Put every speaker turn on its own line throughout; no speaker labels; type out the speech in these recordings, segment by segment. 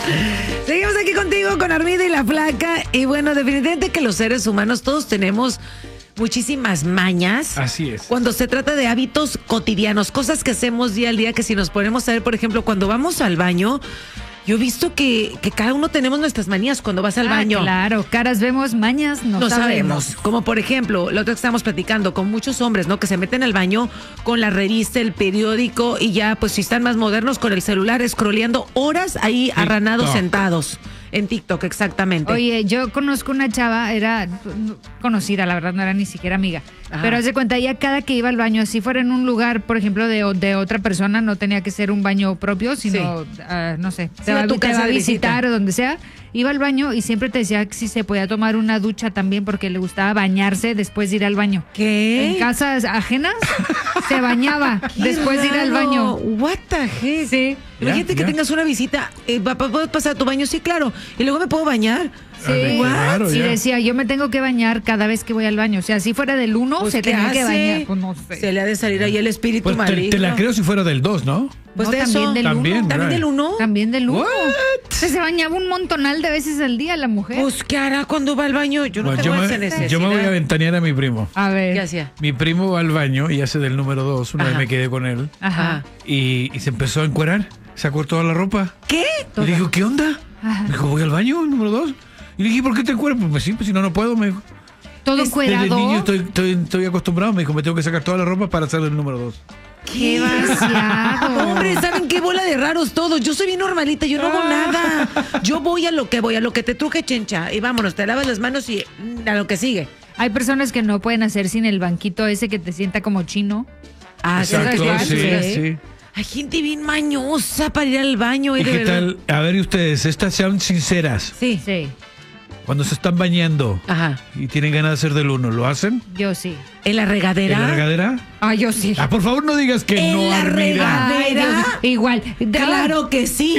Seguimos aquí contigo con Armida y la Flaca. Y bueno, definitivamente que los seres humanos todos tenemos muchísimas mañas.
Así es.
Cuando se trata de hábitos cotidianos, cosas que hacemos día al día, que si nos ponemos a ver, por ejemplo, cuando vamos al baño, yo he visto que cada uno tenemos nuestras manías cuando vas al baño.
Claro, caras vemos, mañas no sabemos.
Como por ejemplo, la otra que estábamos platicando con muchos hombres, ¿no? Que se meten al baño con la revista, el periódico y ya, pues si están más modernos, con el celular, scrolleando horas ahí arranados sentados. En TikTok, exactamente.
Oye, yo conozco una chava, era conocida, la verdad, no era ni siquiera amiga.
Ajá.
Pero haz de cuenta, ella cada que iba al baño, si fuera en un lugar, por ejemplo, de otra persona, no tenía que ser un baño propio, sino, no sé,
Sí,
te va
tu casa
a
de
visitar
visita.
o donde sea. Iba al baño y siempre te decía que si se podía tomar una ducha también porque le gustaba bañarse después de ir al baño.
¿Qué?
En casas ajenas se bañaba después de ir al baño.
What the heck?
Sí.
Imagínate que tengas una visita, ¿puedo pasar a tu baño? Sí, claro. Y luego me puedo bañar.
Sí,
Claro,
sí,
ya.
decía, yo me tengo que bañar cada vez que voy al baño. O sea, si fuera del 1,
Pues,
se
¿qué
tenía que
hace?
bañar. Pues no sé.
Se le ha de salir ahí el espíritu
Pues
maligno.
te la creo si fuera del 2, ¿no?
Pues
No,
de
también
eso.
del
También,
uno.
¿También del 1?
También del 1.
What?
Se bañaba un montonal de veces al día la mujer.
Pues, ¿qué hará cuando va al baño? Yo no
Bueno,
tengo esa necesidad.
yo me voy a ventanear a mi primo.
A ver.
¿Qué hacía?
Mi primo va al baño y hace del número 2. Una vez
Ajá.
me quedé con él.
Ajá.
Y se empezó a encuerar. Sacó toda la ropa.
¿Qué?
Y le digo, ¿qué onda?
Ajá.
Me dijo, voy al baño, número 2. Y le dije, ¿por qué te encueras? Pues sí, pues si no, no puedo. Me dijo.
Todo
Desde
encuerado.
niño estoy acostumbrado. Me dijo, me tengo que sacar toda la ropa para hacer el número 2.
Qué vaciado.
Hombre, ¿saben qué bola de raros todos? Yo soy bien normalita, yo no hago nada. Yo voy a lo que te truje, chencha. Y vámonos, te lavas las manos y a lo que sigue.
Hay personas que no pueden hacer sin el banquito ese que te sienta como chino.
Ah,
Exacto,
¿sabes
sí,
cuál?
sí.
Hay gente bien mañosa para ir al baño.
¿Y
de
qué
verdad.
tal? A ver, y ustedes, estas sean sinceras.
Sí.
Sí,
Cuando se están bañando
Ajá.
y tienen ganas de hacer del 1, ¿lo hacen?
yo sí.
¿En la regadera?
¿En la regadera?
Ah, yo sí.
Ah, por favor, no digas que
¿En
no,
la
Armida.
regadera?
Ay, Dios mío. Igual.
Claro que sí.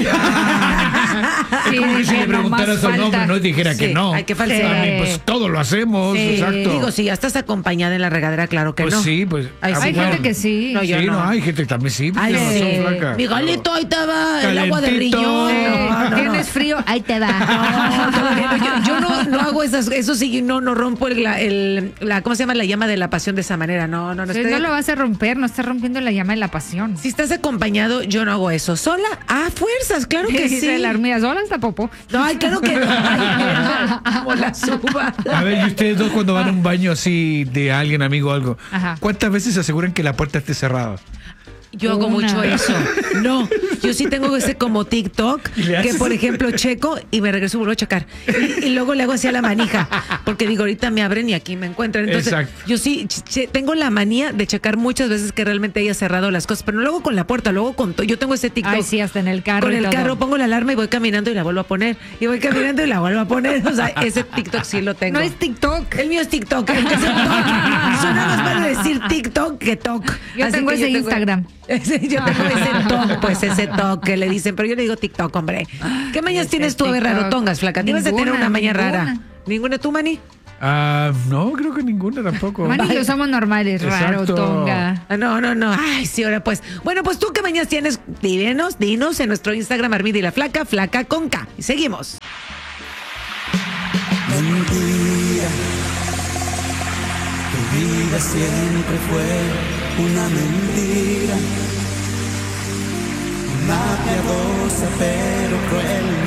Sí,
Es como si
dije,
le preguntaras
nomás
a un hombre,
falta.
no y dijera
Sí,
que no.
hay que falsear.
A mí, pues todo lo hacemos,
Sí.
exacto.
Digo, si ya estás acompañada en la regadera, claro que
pues
no.
sí, pues.
Ay, sí.
Hay
bueno.
gente que sí.
No, yo
Sí,
no.
no, hay gente que también sí.
Ay,
tienes
sí.
razón, flaca.
Miguelito, ahí te va el agua de
Calentito.
riñón.
Sí.
No, no,
¿Tienes
no.
frío? Ahí te va.
No, todavía no. Yo no hago eso sí, no rompo la ¿cómo se llama? La llama de la pasión de esa manera. No.
Entonces, no lo vas a romper, no estás rompiendo la llama de la pasión.
Si estás acompañado, yo no hago eso. ¿Sola? Ah, fuerzas, claro que sí.
Dice la hormiga sola hasta popó.
No, ay, claro que no. Ay, como la suba.
A ver, y ustedes dos cuando van a un baño así de alguien, amigo o algo,
Ajá.
¿cuántas veces se aseguran que la puerta esté cerrada?
Yo hago
Una.
mucho eso. No, yo sí tengo ese como TikTok
¿Y le
que,
haces?
por ejemplo, checo y me regreso y vuelvo a checar. Y luego le hago así a la manija, porque digo, ahorita me abren y aquí me encuentran. Entonces,
Exacto.
yo sí tengo la manía de checar muchas veces que realmente haya cerrado las cosas, pero no luego con la puerta, luego con todo. Yo tengo ese TikTok.
Ay, sí, hasta en el carro.
Con
y
el
todo.
carro pongo la alarma y voy caminando y la vuelvo a poner. Y voy caminando y la vuelvo a poner. O sea, ese TikTok sí lo tengo.
No es TikTok.
El mío es TikTok. El mío es TikTok. Suena más para decir TikTok que TOC.
Yo
Así
tengo
que
ese Instagram.
Yo tengo ese TOC, pues ese TOC que le dicen, pero yo le digo TikTok, hombre. ¿Qué mañas
Ese
tienes tú? A ver,
TikTok.
rarotongas, flaca. Tienes de tener
Ninguna,
una maña
ninguna.
rara. ¿Ninguna tú, Mani?
Ah, no, creo que ninguna tampoco.
Manny y yo somos normales, raro,
Exacto.
tonga.
Ah, no. Ay, sí, ahora pues. Bueno, pues tú qué mañas tienes, dinos en nuestro Instagram, Armida y la Flaca, Flaca con K. Y seguimos.
Mentira, tu vida siempre fue una mentira, una piadosa pero cruel